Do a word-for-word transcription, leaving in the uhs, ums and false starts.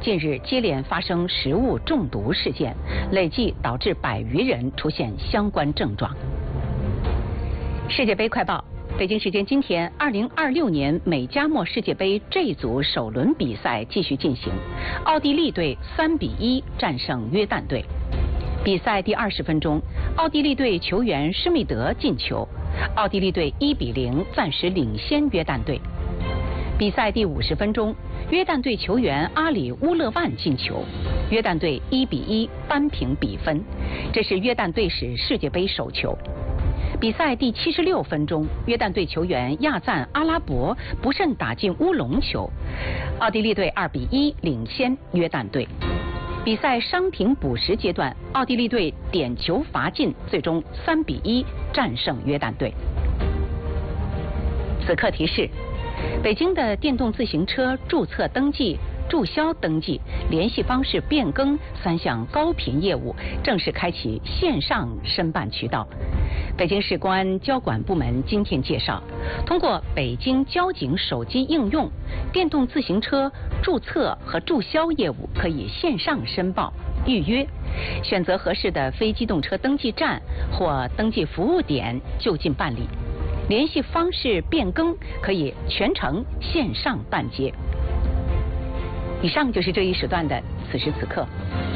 近日接连发生食物中毒事件，累计导致百余人出现相关症状。世界杯快报。北京时间今天，二零二六年美加墨世界杯 J 组首轮比赛继续进行，奥地利队三比一战胜约旦队。比赛第二十分钟，奥地利队球员施密德进球，奥地利队一比零暂时领先约旦队。比赛第五十分钟，约旦队球员阿里乌勒万进球，约旦队一比一扳平比分，这是约旦队史世界杯首球。比赛第七十六分钟，约旦队球员亚赞阿拉伯不慎打进乌龙球，奥地利队二比一领先约旦队。比赛伤停补时阶段，奥地利队点球罚进，最终三比一战胜约旦队。此刻提示：北京的电动自行车注册登记、注销登记、联系方式变更三项高频业务正式开启线上申办渠道。北京市公安交管部门今天介绍，通过北京交警手机应用，电动自行车注册和注销业务可以线上申报、预约，选择合适的非机动车登记站或登记服务点就近办理。联系方式变更可以全程线上办结。以上就是这一时段的此时此刻。